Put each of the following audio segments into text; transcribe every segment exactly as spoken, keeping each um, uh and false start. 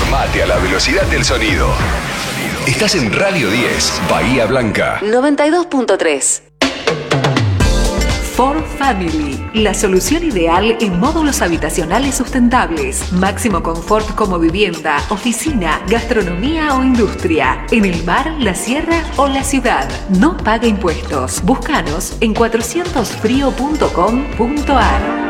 Sumate a la velocidad del sonido. Estás en Radio diez, Bahía Blanca. noventa y dos punto tres. For Family, la solución ideal en módulos habitacionales sustentables. Máximo confort como vivienda, oficina, gastronomía o industria. En el mar, la sierra o la ciudad. No paga impuestos. Búscanos en cuatrocientos frío punto com punto ar.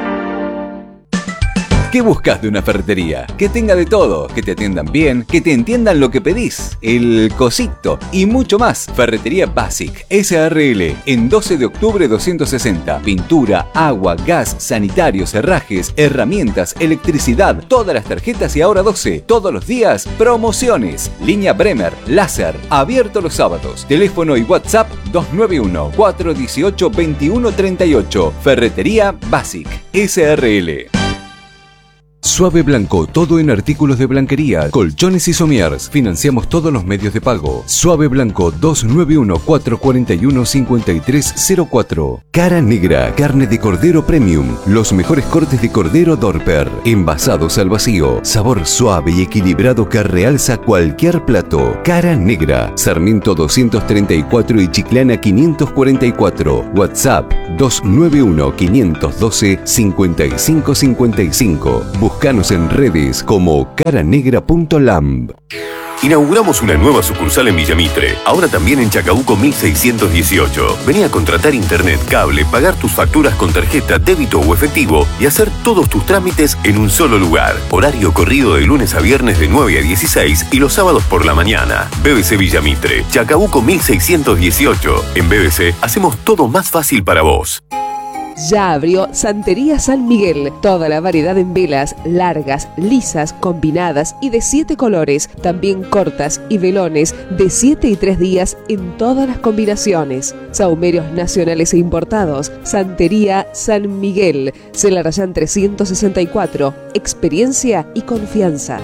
¿Qué buscas de una ferretería? Que tenga de todo, que te atiendan bien, que te entiendan lo que pedís, el cosito y mucho más. Ferretería Basic S A R L en doce de octubre doscientos sesenta. Pintura, agua, gas, sanitarios, herrajes, herramientas, electricidad, todas las tarjetas y ahora doce. Todos los días, promociones. Línea Bremer, láser, abierto los sábados. Teléfono y WhatsApp dos nueve uno, cuatro uno ocho, dos uno tres ocho. Ferretería Basic S A R L. Suave Blanco, todo en artículos de blanquería, colchones y somiers. Financiamos todos los medios de pago. Suave Blanco, dos nueve uno, cuatro cuatro uno, cinco tres cero cuatro. Cara Negra, carne de cordero premium. Los mejores cortes de cordero Dorper, envasados al vacío. Sabor suave y equilibrado que realza cualquier plato. Cara Negra, Sarmiento doscientos treinta y cuatro y Chiclana quinientos cuarenta y cuatro. WhatsApp dos nueve uno, cinco uno dos, cinco cinco cinco cinco. Búscanos en redes como caranegra punto lamb. Inauguramos una nueva sucursal en Villamitre, ahora también en Chacabuco mil seiscientos dieciocho. Vení a contratar internet, cable, pagar tus facturas con tarjeta, débito o efectivo y hacer todos tus trámites en un solo lugar. Horario corrido de lunes a viernes de nueve a dieciséis y los sábados por la mañana. B B C Villamitre, Chacabuco mil seiscientos dieciocho. En B B C hacemos todo más fácil para vos. Ya abrió Santería San Miguel. Toda la variedad en velas, largas, lisas, combinadas y de siete colores. También cortas y velones de siete y tres días en todas las combinaciones. Sahumerios nacionales e importados. Santería San Miguel. Celarayán trescientos sesenta y cuatro. Experiencia y confianza.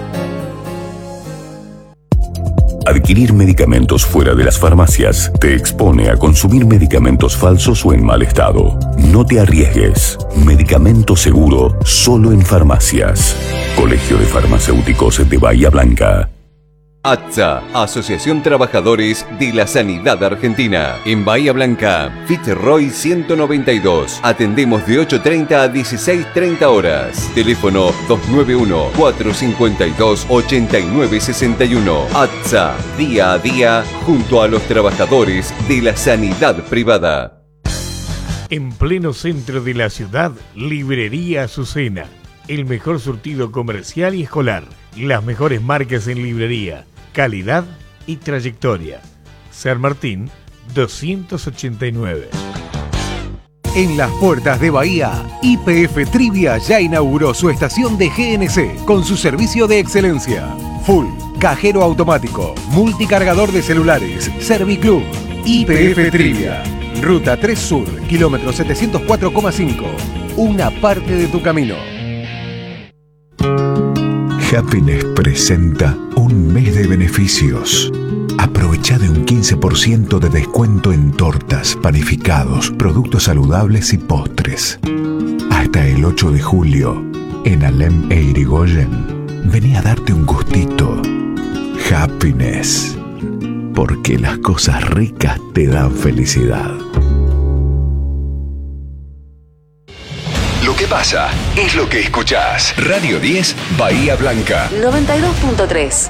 Adquirir medicamentos fuera de las farmacias te expone a consumir medicamentos falsos o en mal estado. No te arriesgues. Medicamento seguro solo en farmacias. Colegio de Farmacéuticos de Bahía Blanca. A T S A, Asociación Trabajadores de la Sanidad Argentina. En Bahía Blanca, Fitzroy ciento noventa y dos. Atendemos de ocho treinta a dieciséis treinta horas. Teléfono dos nueve uno, cuatro cinco dos, ocho nueve seis uno. A T S A, día a día, junto a los trabajadores de la sanidad privada. En pleno centro de la ciudad, Librería Azucena. El mejor surtido comercial y escolar. Las mejores marcas en librería. Calidad y trayectoria. San Martín doscientos ochenta y nueve. En las puertas de Bahía, Y P F Trivia ya inauguró su estación de G N C con su servicio de excelencia. Full, cajero automático, multicargador de celulares, Serviclub. Y P F Trivia, Ruta tres Sur, kilómetro setecientos cuatro coma cinco. Una parte de tu camino. Happiness presenta un mes de beneficios. Aprovecha de un quince por ciento de descuento en tortas, panificados, productos saludables y postres. Hasta el ocho de julio, en Alem e Irigoyen, vení a darte un gustito. Happiness, porque las cosas ricas te dan felicidad. Lo que pasa es lo que escuchás. Radio diez, Bahía Blanca. noventa y dos punto tres.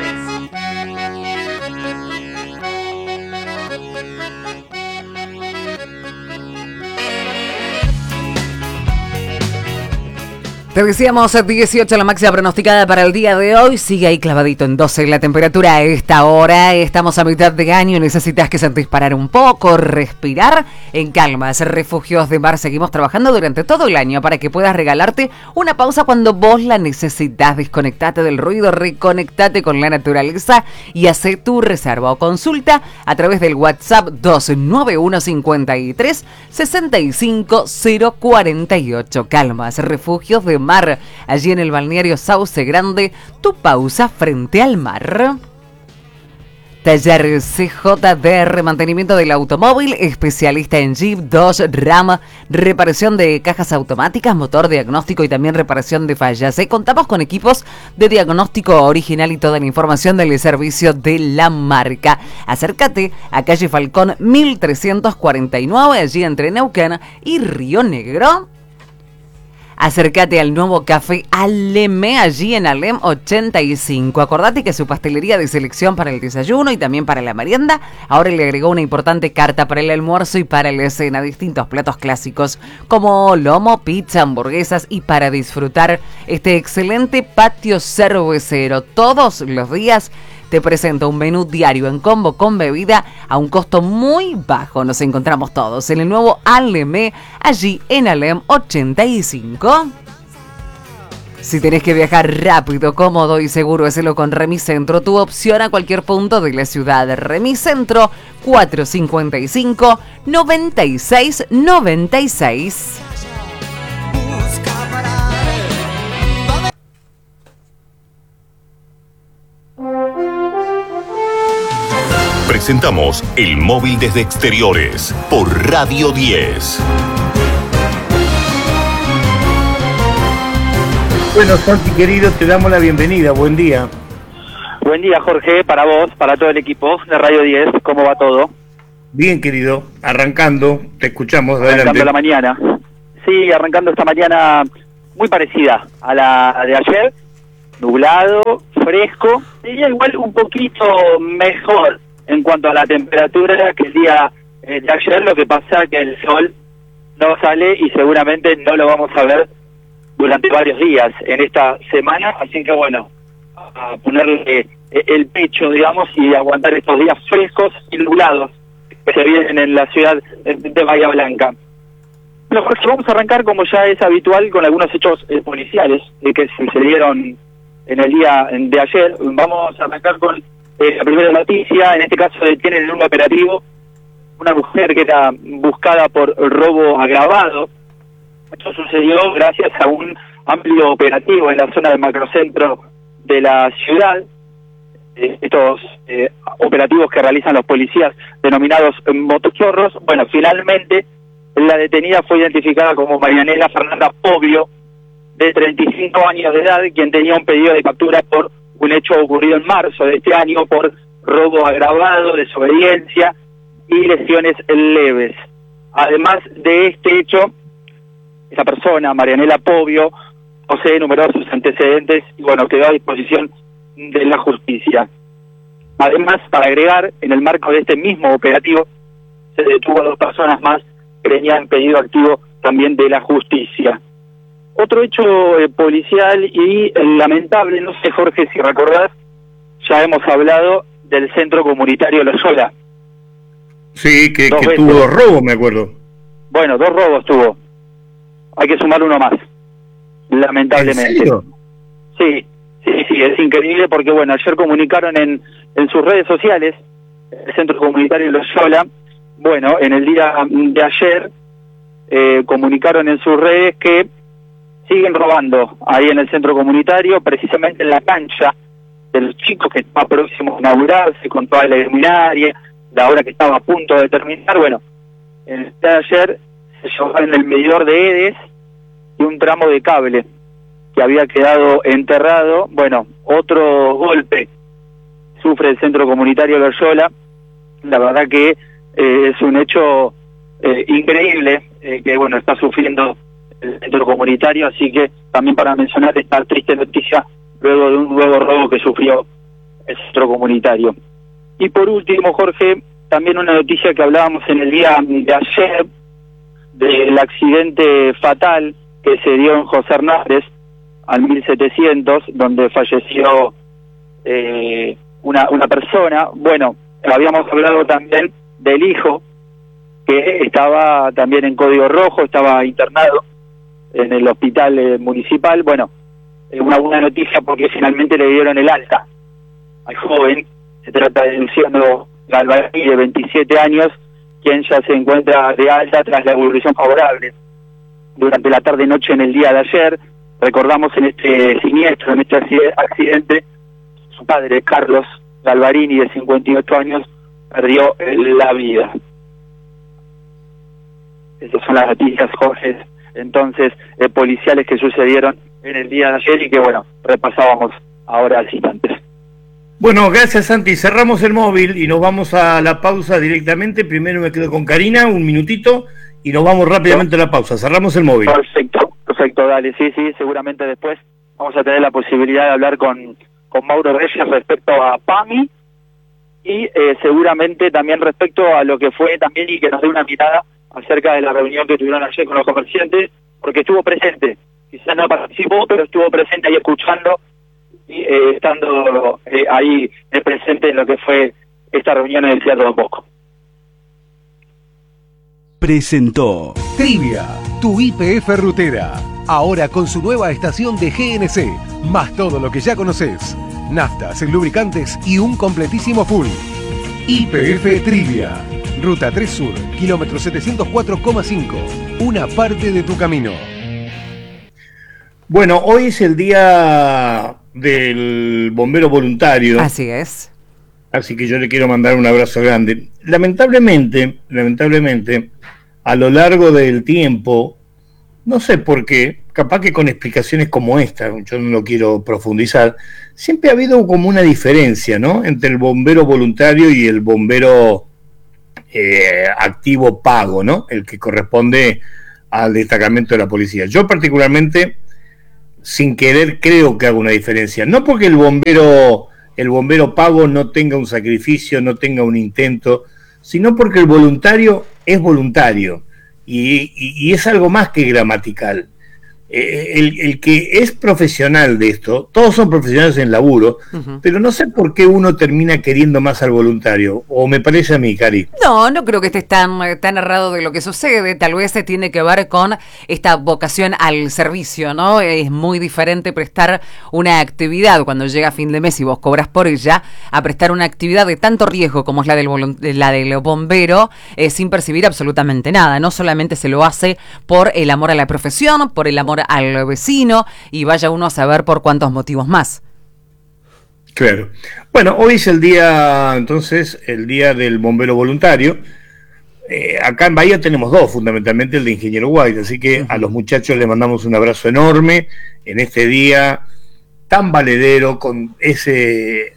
Te decíamos dieciocho la máxima pronosticada para el día de hoy. Sigue ahí clavadito en doce la temperatura a esta hora. Estamos a mitad de año. Necesitas que se disparar un poco, respirar en calmas. Refugios de Mar. Seguimos trabajando durante todo el año para que puedas regalarte una pausa cuando vos la necesitas. Desconectate del ruido, reconectate con la naturaleza y hace tu reserva o consulta a través del WhatsApp dos nueve uno cinco tres, seis cinco cero cuatro ocho. Calmas, Refugios de Mar, allí en el balneario Sauce Grande, tu pausa frente al mar. Taller C J D R, mantenimiento del automóvil, especialista en Jeep, Dodge, Ram, reparación de cajas automáticas, motor, diagnóstico y también reparación de fallas. ¿eh? Contamos con equipos de diagnóstico original y toda la información del servicio de la marca. Acércate a calle Falcón mil trescientos cuarenta y nueve, allí entre Neuquén y Río Negro. Acércate al nuevo café Aleme, allí en Alem ochenta y cinco. Acordate que su pastelería de selección para el desayuno y también para la merienda ahora le agregó una importante carta para el almuerzo y para la cena, distintos platos clásicos como lomo, pizza, hamburguesas y para disfrutar este excelente patio cervecero. Todos los días te presento un menú diario en combo con bebida a un costo muy bajo. Nos encontramos todos en el nuevo Aleme, allí en Alem ochenta y cinco. Si tenés que viajar rápido, cómodo y seguro, hacelo con Remicentro, tu opción a cualquier punto de la ciudad. Remicentro cuatrocientos cincuenta y cinco, noventa y seis noventa y seis. Presentamos El Móvil desde Exteriores por Radio diez. Bueno, Santi querido, te damos la bienvenida. Buen día. Buen día, Jorge, para vos, para todo el equipo de Radio diez. ¿Cómo va todo? Bien, querido. Arrancando, te escuchamos. Arrancando Adelante. la mañana. Sí, arrancando esta mañana muy parecida a la de ayer. Nublado, fresco. Diría igual un poquito mejor en cuanto a la temperatura que el día eh, de ayer. Lo que pasa es que el sol no sale y seguramente no lo vamos a ver durante varios días en esta semana, así que bueno, a ponerle el pecho, digamos, y aguantar estos días frescos y nublados que se vienen en la ciudad de Bahía Blanca. Bueno, Jorge, vamos a arrancar, como ya es habitual, con algunos hechos eh, policiales eh, que sucedieron en el día de ayer. Vamos a arrancar con eh, la primera noticia. En este caso detienen en un operativo una mujer que era buscada por robo agravado. Esto sucedió gracias a un amplio operativo en la zona del macrocentro de la ciudad. Eh, estos eh, operativos que realizan los policías denominados motochorros. Bueno, finalmente la detenida fue identificada como Marianela Fernanda Pobbio, de treinta y cinco años de edad, quien tenía un pedido de captura por un hecho ocurrido en marzo de este año por robo agravado, desobediencia y lesiones leves. Además de este hecho, esa persona, Marianela Pobbio, posee numerosos antecedentes y bueno, quedó a disposición de la justicia. Además, para agregar, en el marco de este mismo operativo, se detuvo a dos personas más que tenían pedido activo también de la justicia. Otro hecho eh, policial y eh, lamentable, no sé, Jorge, si recordás, ya hemos hablado del centro comunitario Loyola. Sí, que, que tuvo dos robos, me acuerdo. Bueno, dos robos tuvo. Hay que sumar uno más, lamentablemente. ¿En serio? Sí, sí, sí, es increíble porque, bueno, ayer comunicaron en, en sus redes sociales, el Centro Comunitario Loyola, bueno, en el día de ayer, eh, comunicaron en sus redes que siguen robando ahí en el centro comunitario, precisamente en la cancha de los chicos que está próximo a inaugurarse, con toda la luminaria, la hora que estaba a punto de terminar. Bueno, en el día de ayer se llevaron el medidor de EDES y un tramo de cable que había quedado enterrado. Bueno, otro golpe sufre el centro comunitario Loyola. La verdad que eh, es un hecho eh, increíble eh, que bueno está sufriendo el centro comunitario, así que también para mencionar esta triste noticia luego de un nuevo robo que sufrió el centro comunitario. Y por último, Jorge, también una noticia que hablábamos en el día de ayer del accidente fatal que se dio en José Hernández al mil setecientos, donde falleció eh, una, una persona. Bueno, habíamos hablado también del hijo que estaba también en código rojo, estaba internado en el hospital eh, municipal. Bueno, eh, una buena noticia porque finalmente le dieron el alta al joven. Se trata de Luciano Galvarini, de veintisiete años, quien ya se encuentra de alta tras la evolución favorable. Durante la tarde-noche en el día de ayer, recordamos en este siniestro, en este accidente, su padre, Carlos, Galvarini, de cincuenta y ocho años, perdió la vida. Esas son las noticias, Jorge, entonces, eh, policiales que sucedieron en el día de ayer y que, bueno, repasábamos ahora al instante. Bueno, gracias, Santi. Cerramos el móvil y nos vamos a la pausa directamente. Primero me quedo con Karina, un minutito, y nos vamos rápidamente a la pausa. Cerramos el móvil. Perfecto, perfecto, dale. Sí, sí, seguramente después vamos a tener la posibilidad de hablar con, con Mauro Reyes respecto a PAMI y eh, seguramente también respecto a lo que fue también y que nos dé una mirada acerca de la reunión que tuvieron ayer con los comerciantes, porque estuvo presente. Quizás no participó, pero estuvo presente ahí escuchando y eh, estando eh, ahí eh, presente en lo que fue esta reunión en el Teatro Don Bosco. Presentó Trivia, tu Y P F rutera. Ahora con su nueva estación de G N C, más todo lo que ya conoces. Naftas, lubricantes y un completísimo full. Y P F Trivia. Ruta tres Sur, kilómetro setecientos cuatro coma cinco. Una parte de tu camino. Bueno, hoy es el día del bombero voluntario. Así es. Así que yo le quiero mandar un abrazo grande. Lamentablemente, lamentablemente, a lo largo del tiempo, no sé por qué, capaz que con explicaciones como esta, yo no lo quiero profundizar, siempre ha habido como una diferencia, ¿no?, entre el bombero voluntario y el bombero eh, activo pago, ¿no?, el que corresponde al destacamento de la policía. Yo particularmente, sin querer, creo que hago una diferencia. No porque el bombero, el bombero pago no tenga un sacrificio, no tenga un intento, sino porque el voluntario es voluntario y, y, y es algo más que gramatical. Eh, el, el que es profesional de esto, todos son profesionales en laburo, uh-huh. pero no sé por qué uno termina queriendo más al voluntario, o me parece a mí, Cari. No, no creo que estés tan, tan errado de lo que sucede, tal vez se tiene que ver con esta vocación al servicio, ¿no? Es muy diferente prestar una actividad cuando llega fin de mes y vos cobras por ella, a prestar una actividad de tanto riesgo como es la del, volunt- la del bombero, eh, sin percibir absolutamente nada. No solamente se lo hace por el amor a la profesión, por el amor al vecino, y vaya uno a saber por cuántos motivos más. Claro. Bueno, hoy es el día, entonces, el día del bombero voluntario. Eh, acá en Bahía tenemos dos, fundamentalmente el de Ingeniero White, así que uh-huh. a los muchachos les mandamos un abrazo enorme en este día tan valedero, con ese,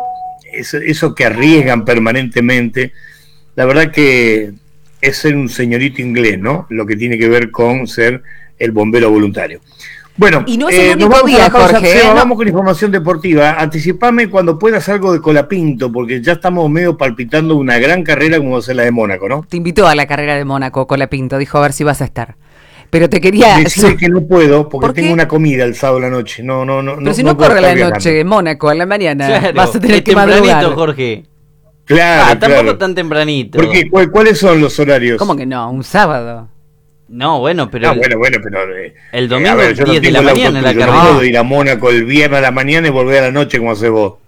ese eso que arriesgan permanentemente. La verdad que es ser un señorito inglés, ¿no?, lo que tiene que ver con ser el bombero voluntario. Bueno, y no es eh, el nos vamos día, a la pausa, Jorge, Seba, ¿no? Vamos con información deportiva. Anticipame cuando puedas algo de Colapinto, porque ya estamos medio palpitando una gran carrera como va a ser la de Mónaco, ¿no? Te invitó a la carrera de Mónaco, Colapinto, dijo a ver si vas a estar. Pero te quería... Decirle que no puedo, porque ¿Por tengo qué? una comida el sábado a la noche. No, no, no. Pero no, si no, no corre puedo la estar noche, viajando. Mónaco, a la mañana. Claro, vas a tener es que madrugar. tempranito, Jorge. Claro, Ah, tampoco claro. tan tempranito. ¿Por qué? ¿Cuál- ¿Cuáles son los horarios? ¿Cómo que no? Un sábado. No, bueno, pero... Ah, el, bueno, bueno, pero... eh, el eh, domingo, a ver, yo no diez de tengo la el auto mañana en la tuyo, no carrera. puedo ir a Mónaco el viernes a la mañana y volver a la noche como haces vos.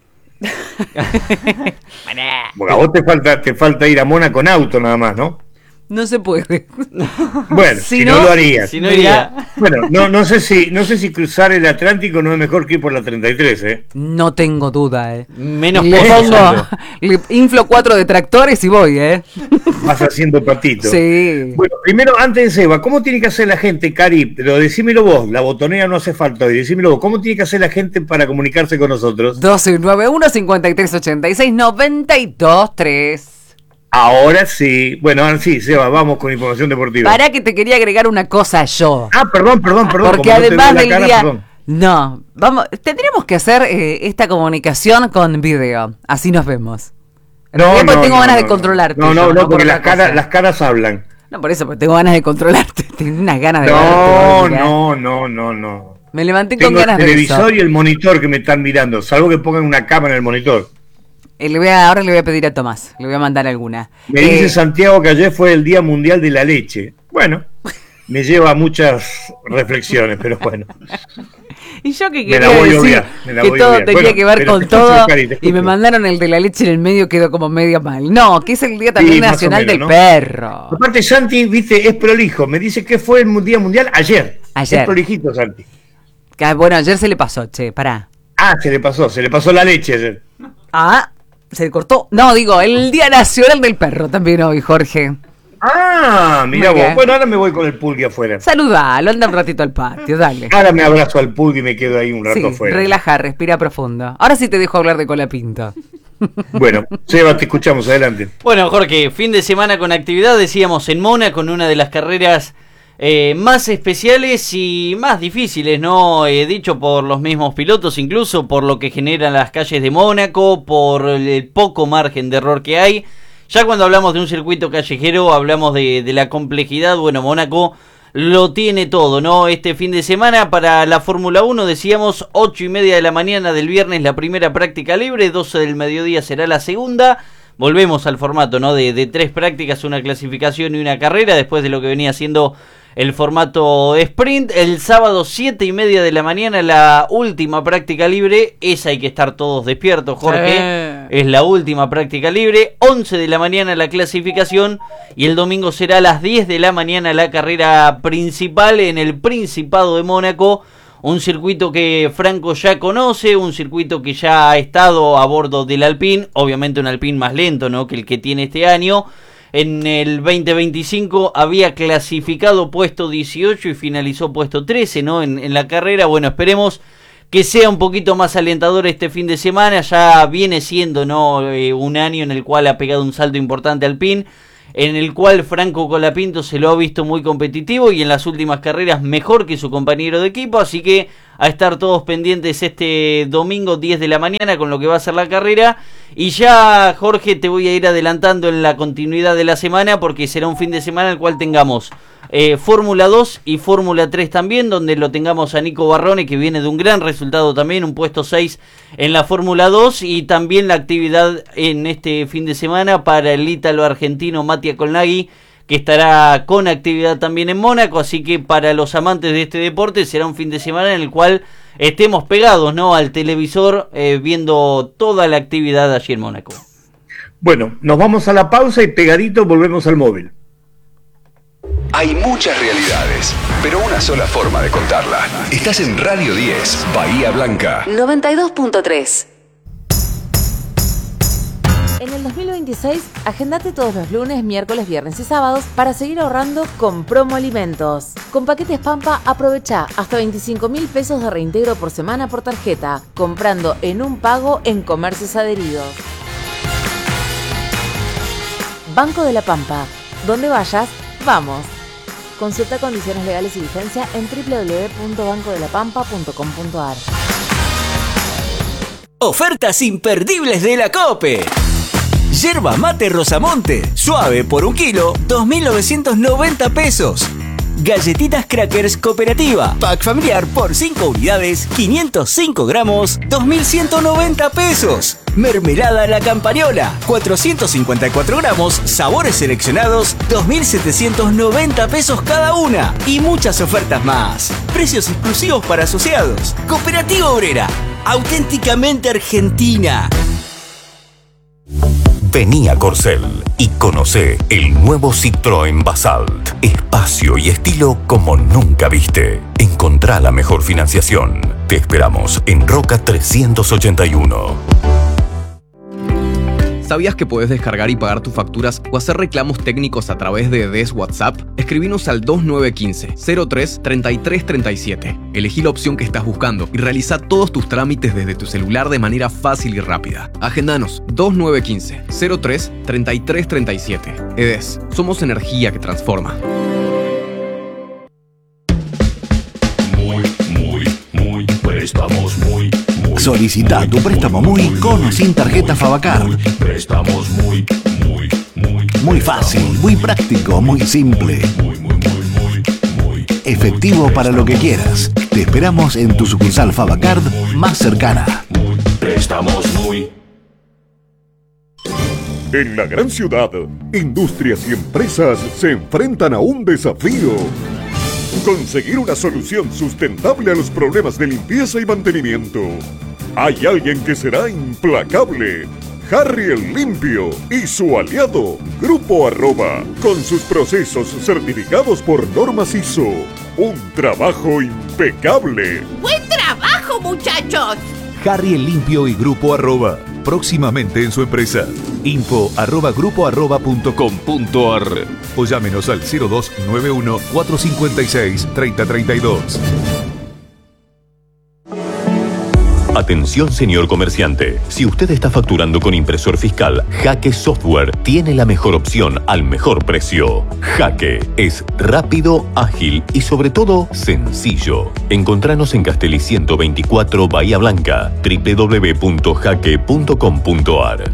Porque a vos te falta, te falta ir a Mónaco con auto nada más, ¿no? No se puede. Bueno, si, Si no, no- lo harías. Si no iría... Bueno, no, no sé si, no sé si cruzar el Atlántico no es mejor que ir por la treinta y tres, ¿eh? No tengo duda, eh. Menos Le pozos, pongo, Sandro. le inflo cuatro detractores y voy, eh. Vas haciendo patito. Sí. Bueno, primero, antes de Seba, ¿cómo tiene que hacer la gente, Cari? Pero decímelo vos, la botonera no hace falta hoy, decímelo vos, ¿cómo tiene que hacer la gente para comunicarse con nosotros? doce noventa y uno, cincuenta y tres ochenta y seis, noventa y dos, tres. Ahora sí. Bueno, ahora sí, Seba, vamos con información deportiva. Para que te quería agregar una cosa yo. Ah, perdón, perdón, perdón. Porque como no te además veo la del cara, día... perdón. No, vamos, tendríamos que hacer eh, esta comunicación con video. Así nos vemos. No, Después no, tengo no, ganas no, de no. controlarte. No, no, yo, no, por porque otra las caras, cosa. las caras hablan. No, por eso, porque tengo ganas de controlarte. Tengo unas ganas de No, verte, Olga. no, no, no, no. Me levanté con Tengo el ganas de eso. televisor y el monitor que me están mirando, salvo que pongan una cámara en el monitor. Eh, le voy a, ahora le voy a pedir a Tomás, le voy a mandar alguna. Me Eh, dice Santiago que ayer fue el Día Mundial de la Leche. Bueno, me lleva a muchas reflexiones, pero bueno. Y yo que Me quería la voy a decir obviar, me la que voy a todo obviar. tenía Bueno, que ver pero con te escucho, todo Cari, te y me escucho. mandaron el de la leche en el medio, quedó como medio mal. No, que es el día también Sí, más o nacional menos, del ¿no? perro. Aparte, Santi, viste, es prolijo. Me dice que fue el Día Mundial ayer. Ayer. Es prolijito, Santi. Que, bueno, ayer se le pasó, che, pará. Ah, se le pasó, se le pasó la leche ayer. Ah, Se le cortó. No, digo, el Día Nacional del Perro también hoy, Jorge. Ah, mira vos. Bueno, ahora me voy con el pulgui afuera. Saludalo, anda un ratito al patio, dale. Ahora me abrazo al pulgui y me quedo ahí un rato Sí, afuera. relaja, respira profundo. Ahora sí te dejo hablar de Colapinto. Bueno, Seba, te escuchamos, adelante. Bueno, Jorge, fin de semana con actividad, decíamos en Mónaco, con una de las carreras eh, más especiales y más difíciles, ¿no? Eh, dicho por los mismos pilotos, incluso por lo que generan las calles de Mónaco, por el poco margen de error que hay. Ya cuando hablamos de un circuito callejero, hablamos de, de la complejidad. Bueno, Mónaco lo tiene todo, ¿no? Este fin de semana para la Fórmula uno, decíamos, ocho y media de la mañana del viernes la primera práctica libre, doce del mediodía será la segunda. Volvemos al formato, ¿no? De, de tres prácticas, una clasificación y una carrera, después de lo que venía siendo el formato sprint. El sábado, siete y media de la mañana, la última práctica libre. Esa hay que estar todos despiertos, Jorge. Eh. Es la última práctica libre. once de la mañana la clasificación. Y el domingo será a las diez de la mañana la carrera principal en el Principado de Mónaco. Un circuito que Franco ya conoce, un circuito que ya ha estado a bordo del Alpine. Obviamente un Alpine más lento, ¿no?, que el que tiene este año. En el veinte veinticinco había clasificado puesto dieciocho y finalizó puesto trece, ¿no? En, en la carrera. Bueno, esperemos que sea un poquito más alentador este fin de semana. Ya viene siendo, ¿no?, eh, un año en el cual ha pegado un salto importante Alpine, en el cual Franco Colapinto se lo ha visto muy competitivo y en las últimas carreras mejor que su compañero de equipo. Así que a estar todos pendientes este domingo diez de la mañana con lo que va a ser la carrera. Y ya, Jorge, te voy a ir adelantando en la continuidad de la semana, porque será un fin de semana en el cual tengamos eh, Fórmula dos y Fórmula tres también, donde lo tengamos a Nico Barrone, que viene de un gran resultado también, un puesto seis en la Fórmula dos, y también la actividad en este fin de semana para el ítalo argentino Mattia Colnaghi, que estará con actividad también en Mónaco. Así que para los amantes de este deporte será un fin de semana en el cual estemos pegados, ¿no?, al televisor eh, viendo toda la actividad allí en Mónaco. Bueno, nos vamos a la pausa y pegadito volvemos al móvil. Hay muchas realidades, pero una sola forma de contarla. Estás en Radio diez, Bahía Blanca. noventa y dos punto tres. En el dos mil veintiséis, agendate todos los lunes, miércoles, viernes y sábados para seguir ahorrando con Promo Alimentos. Con paquetes Pampa, aprovecha hasta veinticinco mil pesos de reintegro por semana por tarjeta, comprando en un pago en comercios adheridos. Banco de la Pampa. Donde vayas, vamos. Consulta condiciones legales y vigencia en doble u doble u doble u punto banco de la pampa punto com punto a r. Ofertas imperdibles de la COPE. Yerba mate Rosamonte, suave por un kilo, dos mil novecientos noventa pesos. Galletitas Crackers Cooperativa, pack familiar por cinco unidades, quinientos cinco gramos, dos mil ciento noventa pesos. Mermelada La Campañola, cuatrocientos cincuenta y cuatro gramos, sabores seleccionados, dos mil setecientos noventa pesos cada una. Y muchas ofertas más. Precios exclusivos para asociados. Cooperativa Obrera, auténticamente argentina. Vení a Corcel y conocé el nuevo Citroën Basalt. Espacio y estilo como nunca viste. Encontrá la mejor financiación. Te esperamos en Roca trescientos ochenta y uno. ¿Sabías que puedes descargar y pagar tus facturas o hacer reclamos técnicos a través de D E S WhatsApp? Escribinos al dos nueve uno cinco, cero tres, treinta y tres treinta y siete. Elegí la opción que estás buscando y realiza todos tus trámites desde tu celular de manera fácil y rápida. Agendanos dos nueve uno cinco, cero tres, treinta y tres treinta y siete. E D E S, somos energía que transforma. Muy, muy, muy, préstamos muy, muy. Solicita tu préstamo muy con o sin tarjeta Favacard. Préstamos muy, muy, muy. Muy fácil, muy práctico, muy simple. Muy, muy, muy, muy, muy. Efectivo para lo que quieras. Te esperamos en tu sucursal Favacard más cercana. Muy, préstamos muy. En la gran ciudad, industrias y empresas se enfrentan a un desafío. Conseguir una solución sustentable a los problemas de limpieza y mantenimiento. Hay alguien que será implacable. Harry el Limpio y su aliado, Grupo Arroba, con sus procesos certificados por normas I S O. Un trabajo impecable. ¡Buen trabajo, muchachos! Harry el Limpio y Grupo Arroba. próximamente en su empresa. Info arroba grupo arroba punto com punto ar o llámenos al cero dos nueve uno cuatro cinco seis tres cero tres dos. Atención, señor comerciante. Si usted está facturando con impresor fiscal, Jaque Software tiene la mejor opción al mejor precio. Jaque es rápido, ágil y sobre todo sencillo. Encontranos en Castelli ciento veinticuatro, Bahía Blanca, doble u doble u doble u punto jaque punto com punto ar.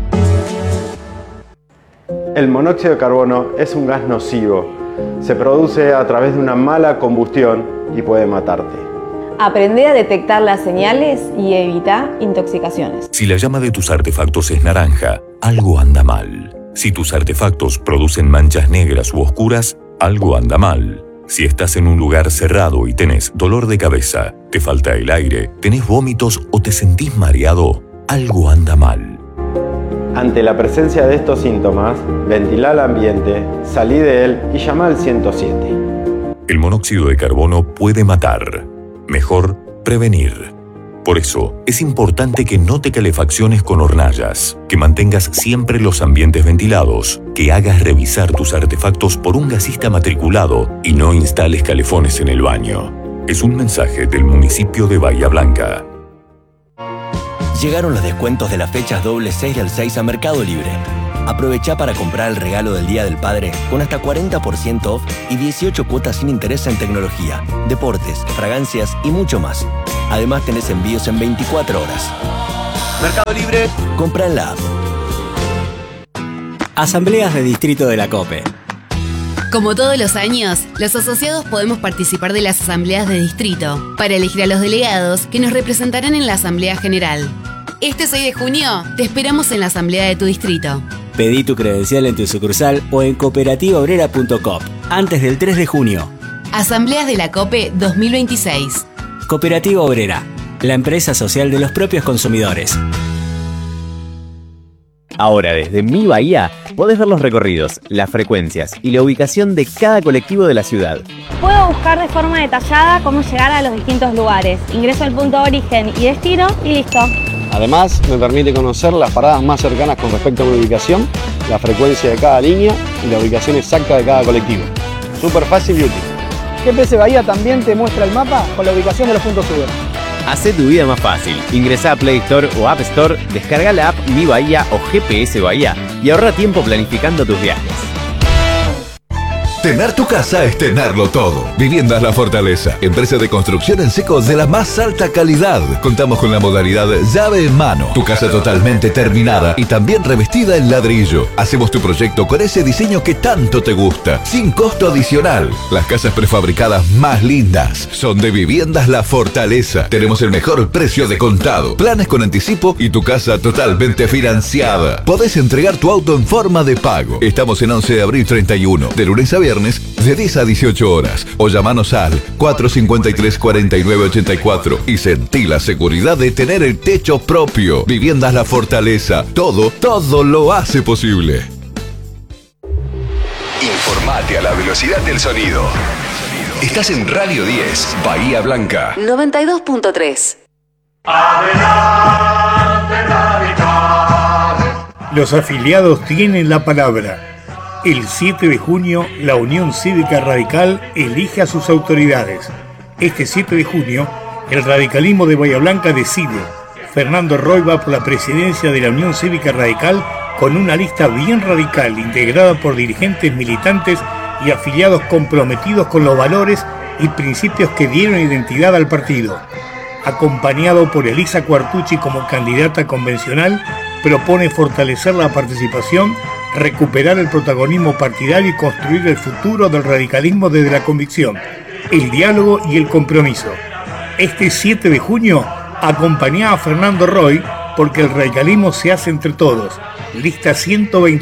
El monóxido de carbono es un gas nocivo. Se produce a través de una mala combustión y puede matarte. Aprende a detectar las señales y evita intoxicaciones. Si la llama de tus artefactos es naranja, algo anda mal. Si tus artefactos producen manchas negras u oscuras, algo anda mal. Si estás en un lugar cerrado y tenés dolor de cabeza, te falta el aire, tenés vómitos o te sentís mareado, algo anda mal. Ante la presencia de estos síntomas, ventila el ambiente, salí de él y llama al ciento siete. El monóxido de carbono puede matar. Mejor prevenir. Por eso, es importante que no te calefacciones con hornallas, que mantengas siempre los ambientes ventilados, que hagas revisar tus artefactos por un gasista matriculado y no instales calefones en el baño. Es un mensaje del municipio de Bahía Blanca. Llegaron los descuentos de las fechas doble seis del seis a Mercado Libre. Aprovecha para comprar el regalo del Día del Padre con hasta cuarenta por ciento off y dieciocho cuotas sin interés en tecnología, deportes, fragancias y mucho más. Además tenés envíos en veinticuatro horas. Mercado Libre, compra en la app. Asambleas de Distrito de la COPE. Como todos los años, los asociados podemos participar de las asambleas de distrito para elegir a los delegados que nos representarán en la Asamblea General. Este seis de junio te esperamos en la asamblea de tu distrito. Pedí tu credencial en tu sucursal o en cooperativa obrera punto com antes del tres de junio. Asambleas de la COPE dos mil veintiséis. Cooperativa Obrera, la empresa social de los propios consumidores. Ahora desde Mi Bahía podés ver los recorridos, las frecuencias y la ubicación de cada colectivo de la ciudad. Puedo buscar de forma detallada cómo llegar a los distintos lugares. Ingreso al punto de origen y destino y listo. Además, me permite conocer las paradas más cercanas con respecto a mi ubicación, la frecuencia de cada línea y la ubicación exacta de cada colectivo. Súper fácil y útil. G P S Bahía también te muestra el mapa con la ubicación de los puntos Uber. Hacé tu vida más fácil. Ingresá a Play Store o App Store, descarga la app Mi Bahía o G P S Bahía y ahorra tiempo planificando tus viajes. Tener tu casa es tenerlo todo. Viviendas La Fortaleza, empresa de construcción en seco de la más alta calidad. Contamos con la modalidad llave en mano. Tu casa totalmente terminada y también revestida en ladrillo. Hacemos tu proyecto con ese diseño que tanto te gusta, sin costo adicional. Las casas prefabricadas más lindas son de Viviendas La Fortaleza. Tenemos el mejor precio de contado, planes con anticipo y tu casa totalmente financiada. Podés entregar tu auto en forma de pago. Estamos en once de abril treinta y uno, de lunes a viernes, de diez a dieciocho horas o llamanos al cuatro cinco tres, cuatro nueve ocho cuatro y sentí la seguridad de tener el techo propio. Viviendas La Fortaleza, todo, todo lo hace posible. Informate a la velocidad del sonido. Estás en Radio diez, Bahía Blanca. noventa y dos punto tres. Los afiliados tienen la palabra. El siete de junio, la Unión Cívica Radical elige a sus autoridades. Este siete de junio, el radicalismo de Bahía Blanca decide. Fernando Roy va por la presidencia de la Unión Cívica Radical con una lista bien radical, integrada por dirigentes militantes y afiliados comprometidos con los valores y principios que dieron identidad al partido. Acompañado por Elisa Cuartucci como candidata convencional, propone fortalecer la participación, recuperar el protagonismo partidario y construir el futuro del radicalismo desde la convicción, el diálogo y el compromiso. Este siete de junio, acompañá a Fernando Roy porque el radicalismo se hace entre todos. Lista ciento veinte.